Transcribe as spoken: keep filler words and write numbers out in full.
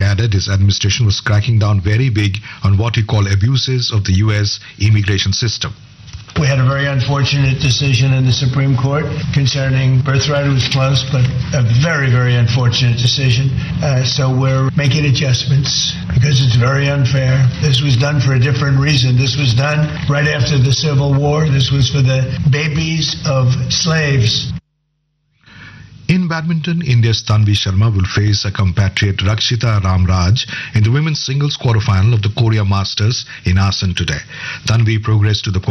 added his administration was cracking down very big on what he called abuses of the U S immigration system. We had a very unfortunate decision in the Supreme Court concerning birthright. It was close, but a very, very unfortunate decision. Uh, so we're making adjustments because it's very unfair. This was done for a different reason. This was done right after the Civil War. This was for the babies of slaves. In badminton, India's Tanvi Sharma will face a compatriot Rakshita Ramraj in the women's singles quarterfinal of the Korea Masters in Asan today. Tanvi progressed to the